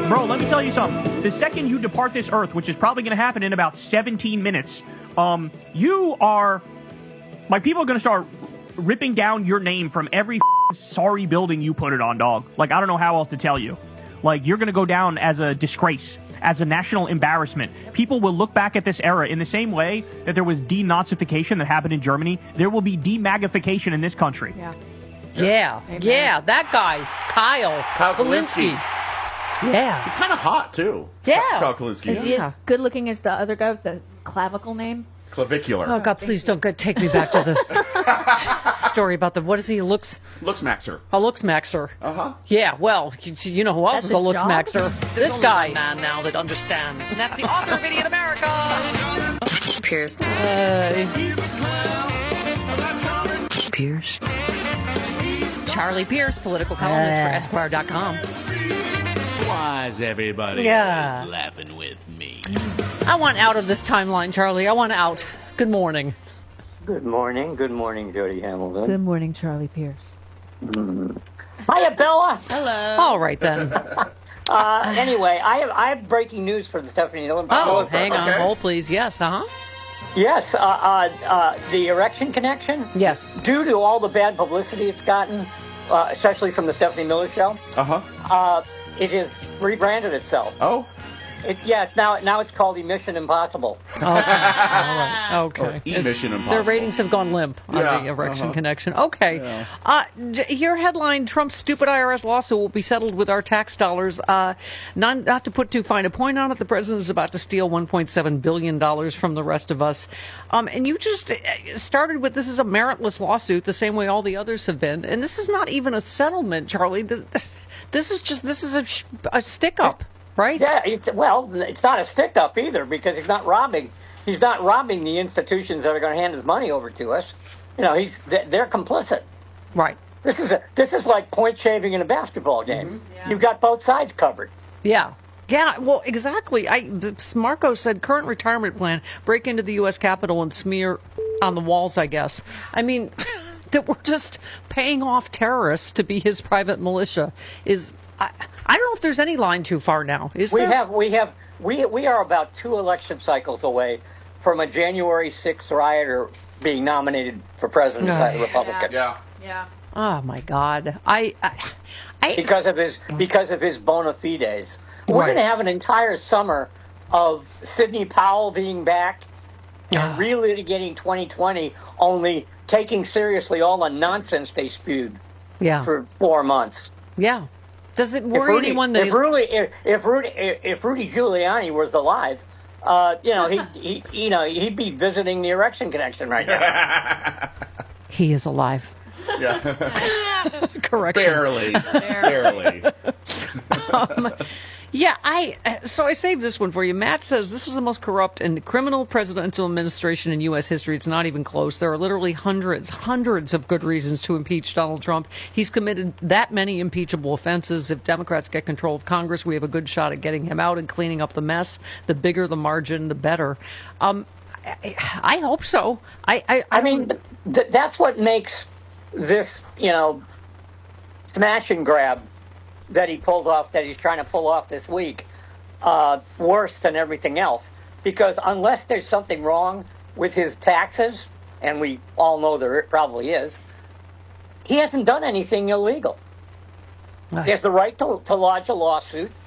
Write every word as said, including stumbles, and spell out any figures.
Bro, let me tell you something. The second you depart this earth, which is probably going to happen in about seventeen minutes, um, you are... Like, people are going to start ripping down your name from every f- sorry building you put it on, dog. Like, I don't know how else to tell you. Like, you're going to go down as a disgrace, as a national embarrassment. People will look back at this era in the same way that there was denazification that happened in Germany. There will be demagification in this country. Yeah. Yeah. Yeah, yeah that guy, Kyle, Kyle Kalinske. Kalinske. Yeah. He's kind of hot, too. Yeah. Kyle Kalinske. Is he as good looking as the other guy with the clavicle name? Clavicular. Oh, God, please don't go, take me back to the story about the, what is he, looks? Looks maxer. A looks maxer. Uh-huh. Yeah, well, you, you know who else That's is a a looks job? maxer? This guy. One man now that understands. And that's the author of Idiot America. Pierce. Uh, Pierce. Charlie Pierce, political columnist for Esquire dot com. Why is everybody Yeah. always laughing with me? I want out of this timeline, Charlie. I want out. Good morning. Good morning. Good morning, Jody Hamilton. Good morning, Charlie Pierce. Hiya, Bella. Hello. All right, then. Uh, anyway, I have I have breaking news for the Stephanie Miller. Oh, hang on. Okay. Hold, please. Yes, uh-huh. Yes, uh, uh, uh, the erection connection. Yes. Due to all the bad publicity it's gotten, uh, especially from the Stephanie Miller show, Uh-huh. uh, it has rebranded itself. Oh. It, yeah, it's now now it's called Mission Impossible. Okay. All right. Okay. Or E Mission Impossible. Their ratings have gone limp on Yeah, the erection uh-huh. connection. Okay. Yeah. Uh, j- your headline, Trump's stupid I R S lawsuit will be settled with our tax dollars. Uh, not, not to put too fine a point on it, the president is about to steal one point seven billion dollars from the rest of us. Um, and you just uh, started with this is a meritless lawsuit, the same way all the others have been. And this is not even a settlement, Charlie. This, this is just, this is a, sh- a stick-up. Right? Yeah, it's, well, it's not a stick-up either because he's not robbing. He's not robbing the institutions that are going to hand his money over to us. You know, he's they're complicit. Right. This is a, this is like point shaving in a basketball game. Mm-hmm. Yeah. You've got both sides covered. Yeah. Yeah, well, exactly. I Marco said current retirement plan, break into the U S Capitol and smear on the walls, I guess. I mean, that we're just paying off terrorists to be his private militia is... I, I don't know if there's any line too far now. Is we there? have we have we we are about two election cycles away from a January sixth rioter being nominated for president by the Republicans. Yeah. Yeah. Oh my God! I, I, I because of his because of his bona fides. We're Right. going to have an entire summer of Sidney Powell being back and relitigating twenty twenty, only taking seriously all the nonsense they spewed yeah for four months. yeah. Does it If worry Rudy, anyone that if Rudy if, if Rudy if Rudy Giuliani was alive, uh, you know he he you know he'd be visiting the erection connection right now. he is alive? Yeah. Correction. Barely. Barely. um, yeah, I. So I saved this one for you. Matt says this is the most corrupt and criminal presidential administration in U S history. It's not even close. There are literally hundreds, hundreds of good reasons to impeach Donald Trump. He's committed that many impeachable offenses. If Democrats get control of Congress, we have a good shot at getting him out and cleaning up the mess. The bigger the margin, the better. Um, I, I hope so. I. I, I mean, th- that's what makes this, you know, smash and grab that he pulled off, that he's trying to pull off this week, uh, worse than everything else. Because unless there's something wrong with his taxes, and we all know there probably is, he hasn't done anything illegal. He has the right to, to lodge a lawsuit